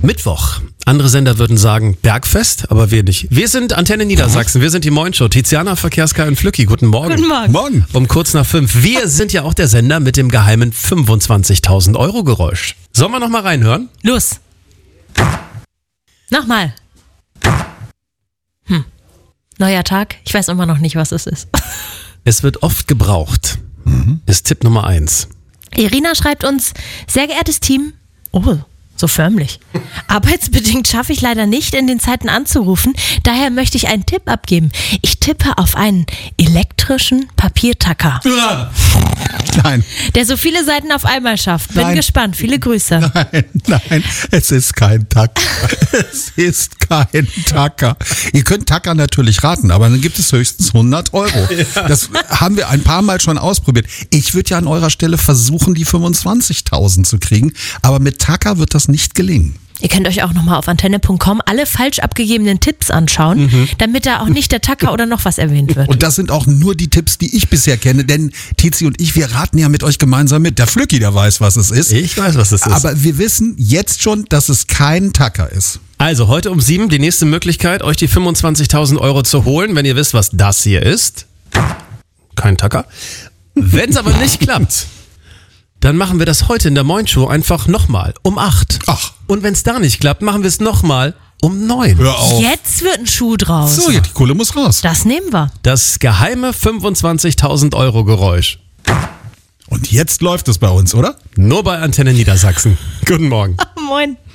Mittwoch. Andere Sender würden sagen Bergfest, aber wir nicht. Wir sind Antenne Niedersachsen, wir sind die Moin-Show. Tiziana, Verkehrskar und Flücki, guten Morgen. Guten Morgen. Morgen. Um kurz nach 5. Wir sind ja auch der Sender mit dem geheimen 25.000 Euro Geräusch. Sollen wir noch mal reinhören? Los. Nochmal. Neuer Tag. Ich weiß immer noch nicht, was es ist. Es wird oft gebraucht. Ist Tipp Nummer 1. Irina schreibt uns, sehr geehrtes Team, so förmlich. Arbeitsbedingt schaffe ich leider nicht, in den Zeiten anzurufen. Daher möchte ich einen Tipp abgeben. Ich tippe auf einen elektrischen Papiertacker, Nein, der so viele Seiten auf einmal schafft. Bin Nein. gespannt. Viele Grüße. nein, es ist kein Tacker. Es ist kein Tacker. Ihr könnt Tacker natürlich raten, aber dann gibt es höchstens 100 Euro. Das haben wir ein paar Mal schon ausprobiert. Ich würde ja an eurer Stelle versuchen, die 25.000 zu kriegen, aber mit Tacker wird das nicht gelingen. Ihr könnt euch auch nochmal auf antenne.com alle falsch abgegebenen Tipps anschauen, damit da auch nicht der Tacker oder noch was erwähnt wird. Und das sind auch nur die Tipps, die ich bisher kenne, denn Tizi und ich, wir raten ja mit euch gemeinsam mit. Der Flücki, der weiß, was es ist. Ich weiß, was es ist. Aber wir wissen jetzt schon, dass es kein Tacker ist. Also heute um 7 die nächste Möglichkeit, euch die 25.000 Euro zu holen, wenn ihr wisst, was das hier ist. Kein Tacker. Wenn es aber nicht klappt, dann machen wir das heute in der Moin-Show einfach nochmal um 8. Ach. Und wenn es da nicht klappt, machen wir es nochmal um 9. Hör auf. Jetzt wird ein Schuh draus. So, ja, die Kohle muss raus. Das nehmen wir. Das geheime 25.000 Euro Geräusch. Und jetzt läuft es bei uns, oder? Nur bei Antenne Niedersachsen. Guten Morgen. Moin.